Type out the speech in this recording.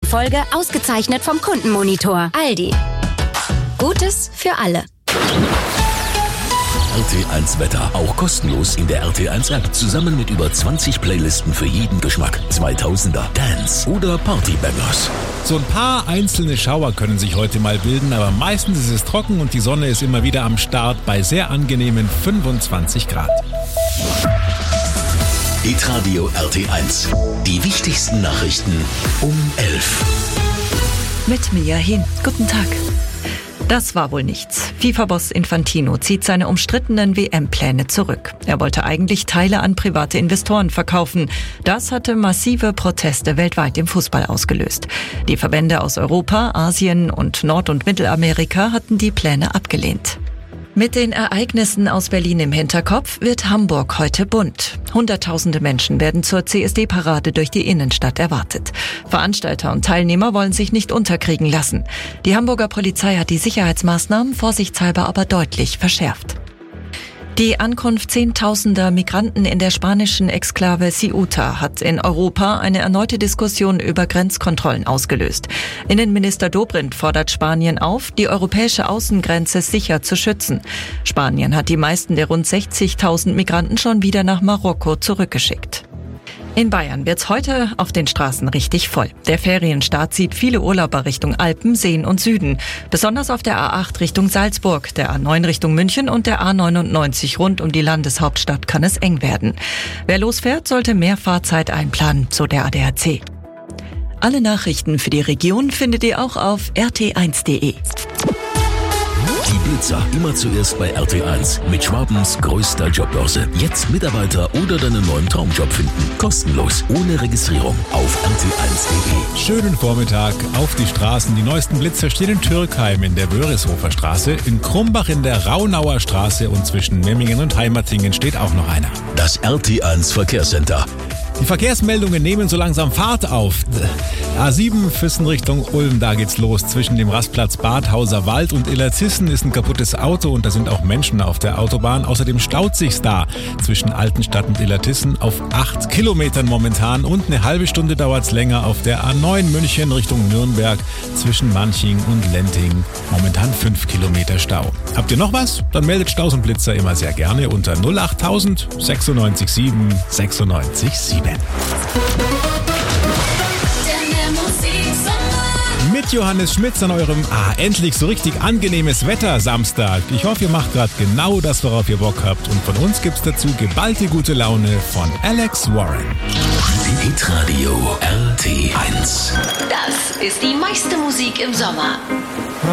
Folge ausgezeichnet vom Kundenmonitor. Aldi. Gutes für alle. RT1 Wetter, auch kostenlos in der RT1 App. Zusammen mit über 20 Playlisten für jeden Geschmack. 2000er, Dance oder Partybangers. So ein paar einzelne Schauer können sich heute mal bilden, aber meistens ist es trocken und die Sonne ist immer wieder am Start bei sehr angenehmen 25 Grad. Hitradio RT1. Die wichtigsten Nachrichten um 11. Mit Mia Hin. Guten Tag. Das war wohl nichts. FIFA-Boss Infantino zieht seine umstrittenen WM-Pläne zurück. Er wollte eigentlich Teile an private Investoren verkaufen. Das hatte massive Proteste weltweit im Fußball ausgelöst. Die Verbände aus Europa, Asien und Nord- und Mittelamerika hatten die Pläne abgelehnt. Mit den Ereignissen aus Berlin im Hinterkopf wird Hamburg heute bunt. Hunderttausende Menschen werden zur CSD-Parade durch die Innenstadt erwartet. Veranstalter und Teilnehmer wollen sich nicht unterkriegen lassen. Die Hamburger Polizei hat die Sicherheitsmaßnahmen vorsichtshalber aber deutlich verschärft. Die Ankunft Zehntausender Migranten in der spanischen Exklave Ceuta hat in Europa eine erneute Diskussion über Grenzkontrollen ausgelöst. Innenminister Dobrindt fordert Spanien auf, die europäische Außengrenze sicher zu schützen. Spanien hat die meisten der rund 60.000 Migranten schon wieder nach Marokko zurückgeschickt. In Bayern wird's heute auf den Straßen richtig voll. Der Ferienstart zieht viele Urlauber Richtung Alpen, Seen und Süden. Besonders auf der A8 Richtung Salzburg, der A9 Richtung München und der A99 rund um die Landeshauptstadt kann es eng werden. Wer losfährt, sollte mehr Fahrzeit einplanen, so der ADAC. Alle Nachrichten für die Region findet ihr auch auf rt1.de. Die Blitzer immer zuerst bei RT1 mit Schwabens größter Jobbörse. Jetzt Mitarbeiter oder deinen neuen Traumjob finden. Kostenlos, ohne Registrierung auf rt1.de. Schönen Vormittag auf die Straßen. Die neuesten Blitzer stehen in Türkheim in der Wörishofer Straße, in Krumbach in der Raunauer Straße und zwischen Memmingen und Heimatingen steht auch noch einer. Das RT1 Verkehrscenter. Die Verkehrsmeldungen nehmen so langsam Fahrt auf. A7 Füssen Richtung Ulm, da geht's los. Zwischen dem Rastplatz Badhauser Wald und Illerzissen ist ein kaputtes Auto und da sind auch Menschen auf der Autobahn. Außerdem staut sich's da zwischen Altenstadt und Illertissen auf 8 Kilometern momentan und eine halbe Stunde dauert's länger auf der A9 München Richtung Nürnberg zwischen Manching und Lenting. Momentan 5 Kilometer Stau. Habt ihr noch was? Dann meldet Staus und Blitzer immer sehr gerne unter 08000 96 7 96 7. Mit Johannes Schmitz an eurem endlich so richtig angenehmes Wetter Samstag. Ich hoffe, ihr macht gerade genau das, worauf ihr Bock habt. Und von uns gibt's dazu geballte gute Laune von Alex Warren. Hitradio RT1. Das ist die meiste Musik im Sommer.